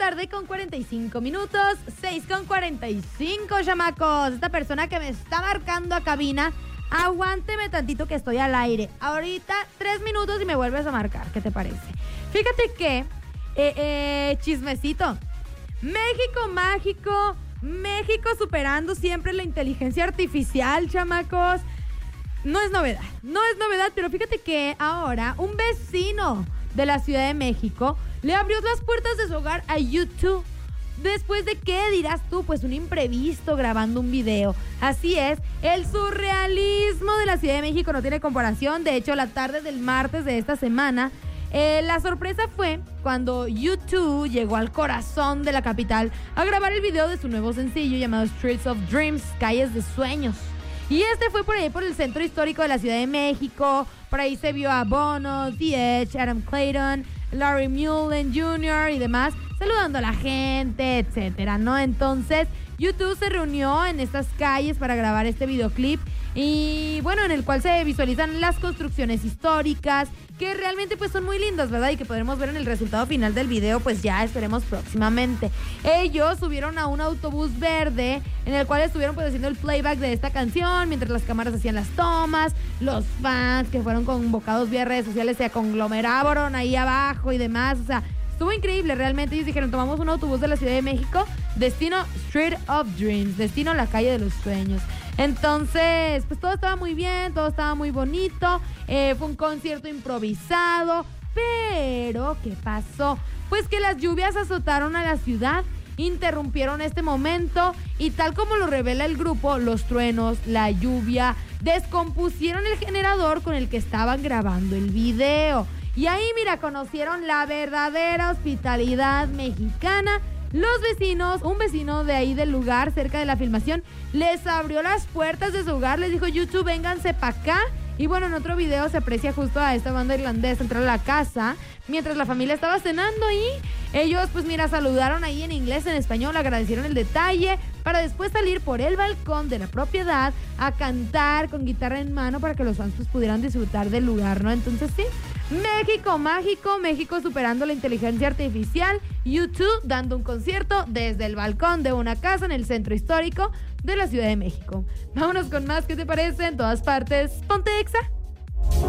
tarde con 45 minutos, 6:45, chamacos. Esta persona que me está marcando a cabina, aguánteme tantito que estoy al aire. Ahorita 3 minutos y me vuelves a marcar, ¿qué te parece? Fíjate que, chismecito, México mágico, México superando siempre la inteligencia artificial, chamacos. No es novedad, pero fíjate que ahora un vecino de la Ciudad de México le abrió las puertas de su hogar a YouTube. Después de qué, dirás tú, pues un imprevisto grabando un video. Así es, el surrealismo de la Ciudad de México no tiene comparación. De hecho, la tarde del martes de esta semana, la sorpresa fue cuando YouTube llegó al corazón de la capital a grabar el video de su nuevo sencillo llamado Streets of Dreams, Calles de Sueños. Y este fue por ahí, por el centro histórico de la Ciudad de México. Por ahí se vio a Bono, The Edge, Adam Clayton, Larry Mullen Jr. y demás, saludando a la gente, etcétera, ¿no? Entonces, YouTube se reunió en estas calles para grabar este videoclip y, bueno, en el cual se visualizan las construcciones históricas, que realmente pues son muy lindas, ¿verdad? Y que podremos ver en el resultado final del video, pues ya esperemos próximamente. Ellos subieron a un autobús verde en el cual estuvieron pues haciendo el playback de esta canción mientras las cámaras hacían las tomas. Los fans que fueron convocados vía redes sociales se conglomeraron ahí abajo y demás, o sea, estuvo increíble realmente. Ellos dijeron, tomamos un autobús de la Ciudad de México, destino Street of Dreams, destino la calle de los sueños. Entonces, pues todo estaba muy bien, todo estaba muy bonito, fue un concierto improvisado, pero ¿qué pasó? Pues que las lluvias azotaron a la ciudad, interrumpieron este momento y tal como lo revela el grupo, los truenos, la lluvia, descompusieron el generador con el que estaban grabando el video. Y ahí, mira, conocieron la verdadera hospitalidad mexicana. Los vecinos, un vecino de ahí del lugar, cerca de la filmación, les abrió las puertas de su hogar, les dijo, YouTube, vénganse para acá. Y bueno, en otro video se aprecia justo a esta banda irlandesa entrar a la casa mientras la familia estaba cenando ahí. Ellos, pues mira, saludaron ahí en inglés, en español, agradecieron el detalle para después salir por el balcón de la propiedad a cantar con guitarra en mano para que los fans pues pudieran disfrutar del lugar, ¿no? Entonces sí, México mágico, México superando la inteligencia artificial, YouTube dando un concierto desde el balcón de una casa en el centro histórico de la Ciudad de México. Vámonos con más, ¿qué te parece? En todas partes, ponte Exa.